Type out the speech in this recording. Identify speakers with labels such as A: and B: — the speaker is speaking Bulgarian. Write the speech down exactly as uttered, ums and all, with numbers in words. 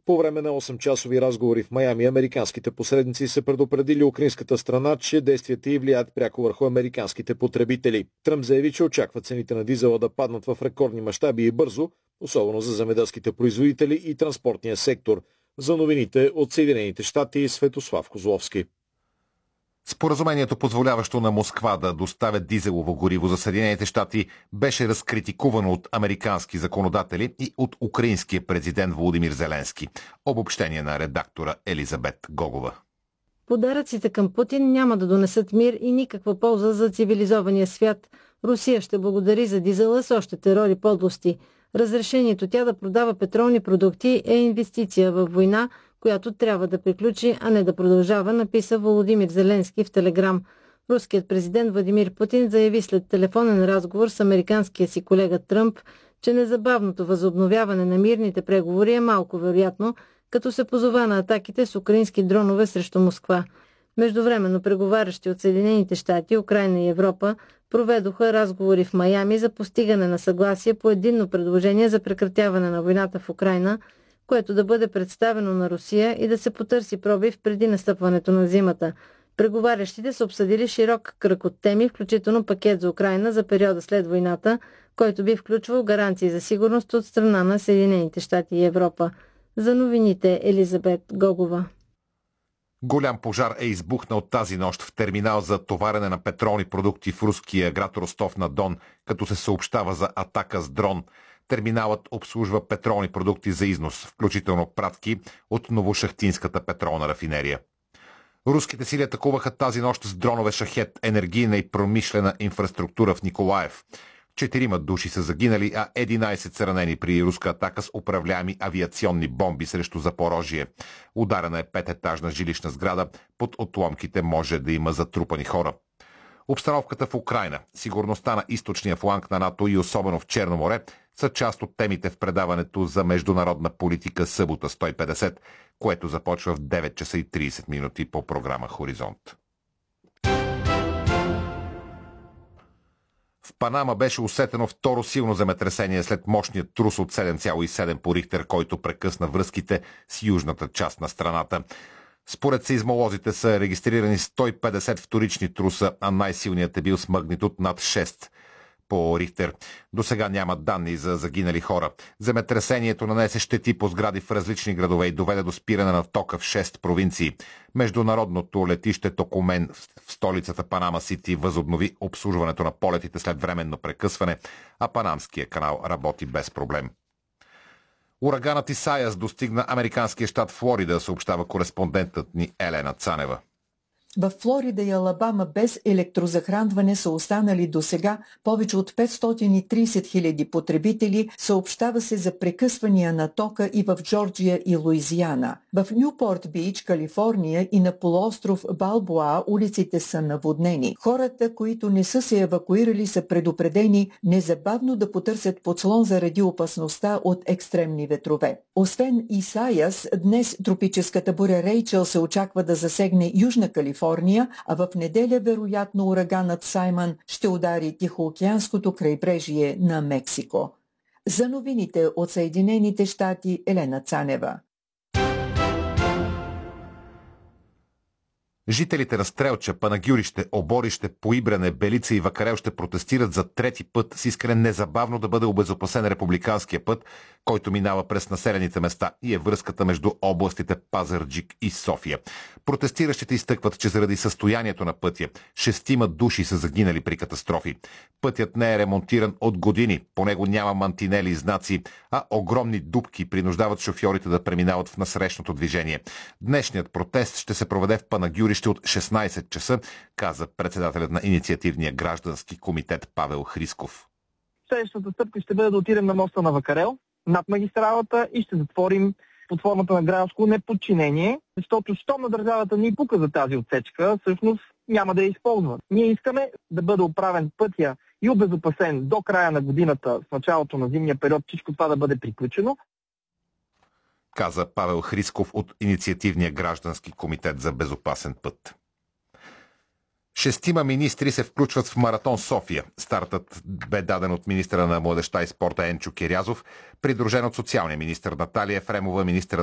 A: По време на осем-часови разговори в Майами, американските посредници са предупредили украинската страна, че действията й влияят пряко върху американските потребители. Тръмп заяви, че очаква цените на дизела да паднат в рекордни мащаби и бързо, особено за земеделските производители и транспортния сектор. За новините от Съединените щати, Светослав Козловски.
B: Споразумението, позволяващо на Москва да доставя дизелово гориво за Съединените щати, беше разкритикувано от американски законодатели и от украинския президент Володимир Зеленски. Обобщение на редактора Елизабет Гогова.
C: Подаръците към Путин няма да донесат мир и никаква полза за цивилизования свят. Русия ще благодари за дизела с още терор и подлости. Разрешението тя да продава петролни продукти е инвестиция във война, която трябва да приключи, а не да продължава, написа Володимир Зеленски в Телеграм. Руският президент Владимир Путин заяви след телефонен разговор с американския си колега Тръмп, че незабавното възобновяване на мирните преговори е малко вероятно, като се позова на атаките с украински дронове срещу Москва. Междувременно преговарящи от Съединените щати, Украйна и Европа проведоха разговори в Майами за постигане на съгласие по единно предложение за прекратяване на войната в Украйна, което да бъде представено на Русия и да се потърси пробив преди настъпването на зимата. Преговарящите са обсъдили широк кръг от теми, включително пакет за Украйна за периода след войната, който би включвал гаранции за сигурност от страна на Съединените щати и Европа. За новините Елизабет Гогова.
B: Голям пожар е избухнал тази нощ в терминал за товарене на петролни продукти в руския град Ростов на Дон, като се съобщава за атака с дрон. Терминалът обслужва петролни продукти за износ, включително пратки от Новошахтинската петролна рафинерия. Руските сили атакуваха тази нощ с дронове Шахет, енергийна и промишлена инфраструктура в Николаев. Четирима души са загинали, а единайсет са ранени при руска атака с управляеми авиационни бомби срещу Запорожие. Ударена е пететажна жилищна сграда, под отломките може да има затрупани хора. Обстановката в Украйна, сигурността на източния фланг на НАТО и особено в Черно море са част от темите в предаването за международна политика Събота сто и петдесет, което започва в девет часа и трийсет минути по програма Хоризонт. В Панама беше усетено второ силно земетресение след мощния трус от седем цяло и седем по Рихтер, който прекъсна връзките с южната част на страната. Според сеизмолозите са регистрирани сто и петдесет вторични труса, а най-силният е бил с магнитуд над шест по Рихтер. До сега няма данни за загинали хора. Земетресението нанесе щети по сгради в различни градове и доведе до спиране на тока в шест провинции. Международното летище Токумен в столицата Панама Сити възобнови обслужването на полетите след временно прекъсване, а Панамския канал работи без проблем. Ураганът Исайас достигна американския щат Флорида, съобщава кореспондентът ни Елена Цанева.
D: В Флорида и Алабама без електрозахранване са останали досега повече от петстотин и трийсет хиляди потребители, съобщава се за прекъсвания на тока и в Джорджия и Луизиана. В Нюпорт Бич, Калифорния и на полуостров Балбоа улиците са наводнени. Хората, които не са се евакуирали, са предупредени незабавно да потърсят подслон заради опасността от екстремни ветрове. Освен Исайас, днес тропическата буря Рейчел се очаква да засегне Южна Калифорния, а в неделя вероятно ураганът Саймън ще удари Тихоокеанското крайбрежие на Мексико. За новините от Съединените щати, Елена Цанева.
B: Жителите на Стрелча, Панагюрище, Оборище, Поибрене, Белица и Вакарел ще протестират за трети път с искане незабавно да бъде обезопасен републиканския път, който минава през населените места и е връзката между областите Пазарджик и София. Протестиращите изтъкват, че заради състоянието на пътя шестима души са загинали при катастрофи. Пътят не е ремонтиран от години, по него няма мантинели и знаци, а огромни дупки принуждават шофьорите да преминават в насрещното движение. Днешният протест ще се проведе в Панагюрище от шестнайсет часа, каза председателят на инициативния граждански комитет Павел Хрисков.
E: Следващата стъпка ще бъде да отидем на моста на Вакарел, над магистралата и ще затворим под формата на гражданско неподчинение, защото щом на държавата ни пука за тази отсечка, всъщност няма да я използва. Ние искаме да бъде оправен пътя и обезопасен до края на годината, в началото на зимния период, всичко това да бъде приключено,
B: каза Павел Хрисков от инициативния граждански комитет за безопасен път. Шестима министри се включват в Маратон София. Стартът бе даден от министъра на младежта и спорта Енчо Кирязов, придружен от социалния министър Наталия Ефремова, министъра